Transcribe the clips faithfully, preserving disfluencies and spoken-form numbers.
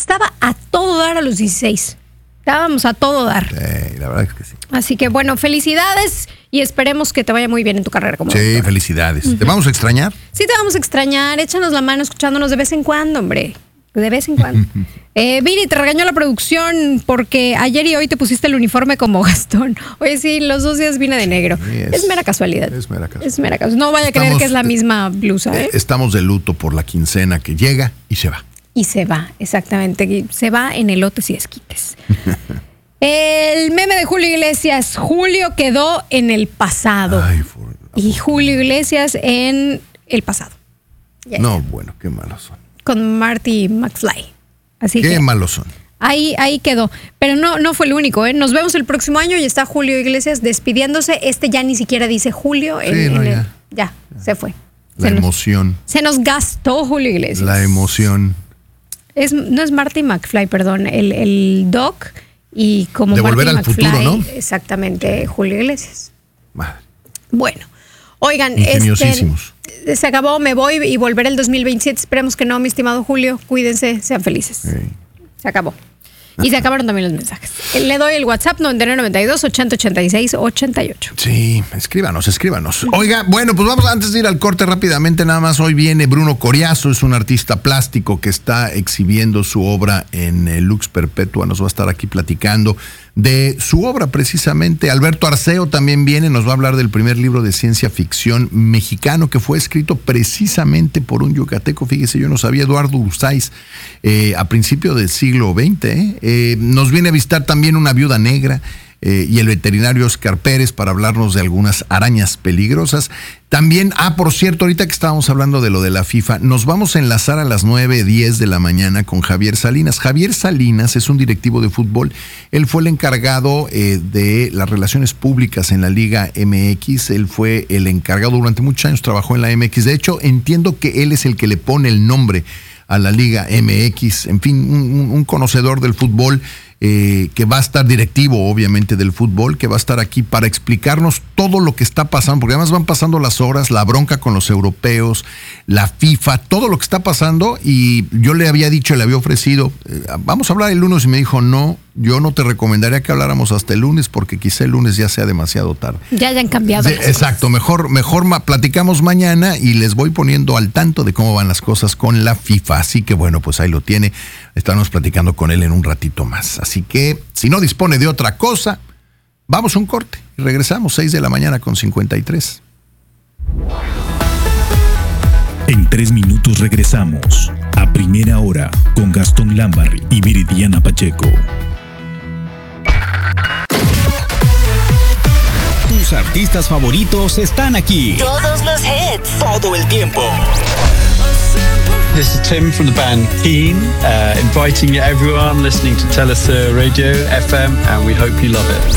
estaba a todo dar a los dieciséis. Estábamos a todo dar. Sí, la verdad es que sí. Así que bueno, felicidades y esperemos que te vaya muy bien en tu carrera como Sí, doctora. felicidades. Uh-huh. ¿Te vamos a extrañar? Sí, te vamos a extrañar. Échanos la mano escuchándonos de vez en cuando, hombre. De vez en cuando. eh, Viri, te regañó la producción porque ayer y hoy te pusiste el uniforme como Gastón. Oye, sí, los dos días vine de negro. Sí, es, es mera casualidad. Es mera casualidad. Es mera casualidad. No vaya a creer estamos, que es la misma blusa, ¿eh? Estamos de luto por la quincena que llega y se va. Y se va, exactamente. Se va en elotes y esquites. El meme de Julio Iglesias. Julio quedó en el pasado. Ay, for... Y Julio Iglesias en el pasado. Yeah. No, bueno, qué malos son. Con Marty McFly. Así qué que malos son. Ahí, ahí quedó. Pero no, no fue el único, ¿eh? Nos vemos el próximo año y está Julio Iglesias despidiéndose. Este ya ni siquiera dice Julio. Sí, en, no, en ya. El, ya, ya, se fue. La se emoción. Nos, se nos gastó Julio Iglesias. La emoción. Es, no es Marty McFly, perdón. El, el Doc y como de Marty volver al McFly, futuro, ¿no? Exactamente, Julio Iglesias. Madre. Bueno. Oigan, ingeniosísimos. Este, se acabó, me voy y volveré el dos mil veintisiete. Esperemos que no, mi estimado Julio. Cuídense, sean felices. Sí. Se acabó. Y se acabaron también los mensajes. Le doy el WhatsApp noventa y nueve noventa y dos ochenta ochenta y seis ochenta y ocho. Sí, escríbanos, escríbanos. Oiga, bueno, pues vamos antes de ir al corte rápidamente, nada más. Hoy viene Bruno Coriazo, es un artista plástico que está exhibiendo su obra en el Lux Perpetua. Nos va a estar aquí platicando de su obra precisamente. Alberto Arceo también viene, nos va a hablar del primer libro de ciencia ficción mexicano que fue escrito precisamente por un yucateco. Fíjese, yo no sabía, Eduardo Ursáiz, eh, a principios del siglo veinte. ¿eh? Eh, nos viene a visitar también una viuda negra. Eh, y el veterinario Oscar Pérez para hablarnos de algunas arañas peligrosas. También, ah, por cierto, ahorita que estábamos hablando de lo de la FIFA, nos vamos a enlazar a las nueve diez de la mañana con Javier Salinas. Javier Salinas es un directivo de fútbol. Él fue el encargado eh, de las relaciones públicas en la Liga M X. Él fue el encargado durante muchos años, trabajó en la M X. De hecho, entiendo que él es el que le pone el nombre a la Liga M X. En fin, un, un conocedor del fútbol. Eh, que va a estar directivo obviamente del fútbol, que va a estar aquí para explicarnos todo lo que está pasando, porque además van pasando las horas, la bronca con los europeos, la FIFA, todo lo que está pasando. Y yo le había dicho, le había ofrecido, eh, vamos a hablar el lunes, y me dijo, no, yo no te recomendaría que habláramos hasta el lunes porque quizá el lunes ya sea demasiado tarde. Ya hayan cambiado. Sí, exacto, mejor, mejor ma- platicamos mañana y les voy poniendo al tanto de cómo van las cosas con la FIFA. Así que bueno, pues ahí lo tiene. Estaremos platicando con él en un ratito más. Así que si no dispone de otra cosa, vamos a un corte y regresamos seis de la mañana con cincuenta y tres. En tres minutos regresamos a Primera Hora con Gastón Lambarri y Viridiana Pacheco. Tus artistas favoritos están aquí. Todos los hits. Todo el tiempo. This is Tim from the band Keen, uh, inviting everyone listening to Telesur Radio F M, and we hope you love it.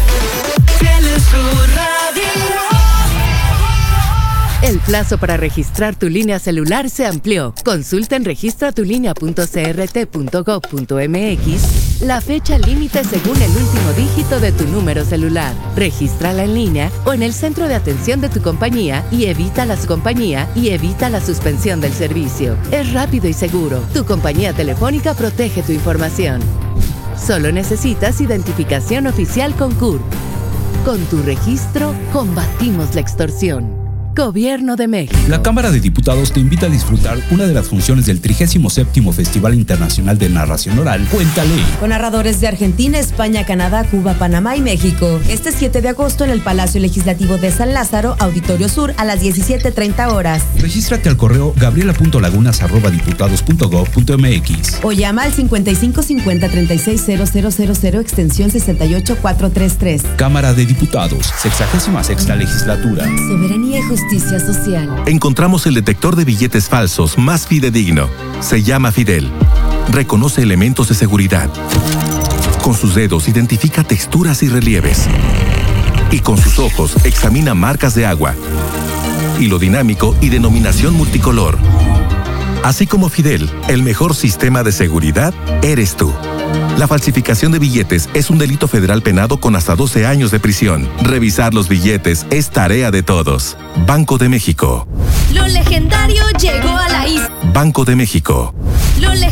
El plazo para registrar tu línea celular se amplió. Consulta en registra tu línea punto c r t punto gov punto m x la fecha límite según el último dígito de tu número celular. Regístrala en línea o en el centro de atención de tu compañía y evita la compañía y evita la suspensión del servicio. Es rápido y seguro. Tu compañía telefónica protege tu información. Solo necesitas identificación oficial con C U R P. Con tu registro, combatimos la extorsión. Gobierno de México. La Cámara de Diputados te invita a disfrutar una de las funciones del trigésimo séptimo Festival Internacional de Narración Oral, Cuéntale. Con narradores de Argentina, España, Canadá, Cuba, Panamá y México. Este siete de agosto en el Palacio Legislativo de San Lázaro, Auditorio Sur, a las diecisiete treinta horas. Regístrate al correo gabriela punto lagunas arroba diputados punto gov punto m x o llama al cincuenta y cinco cincuenta treinta y seis cero cero cero cero extensión sesenta y ocho cuatrocientos treinta y tres. Cámara de Diputados, sexagésima sexta legislatura. Soberanía y justicia social. Encontramos el detector de billetes falsos más fidedigno. Se llama Fidel. Reconoce elementos de seguridad. Con sus dedos identifica texturas y relieves. Y con sus ojos examina marcas de agua. Hilo dinámico y denominación multicolor. Así como Fidel, el mejor sistema de seguridad eres tú. La falsificación de billetes es un delito federal penado con hasta doce años de prisión. Revisar los billetes es tarea de todos. Banco de México. Lo legendario llegó a la isla. Banco de México. Lo legendario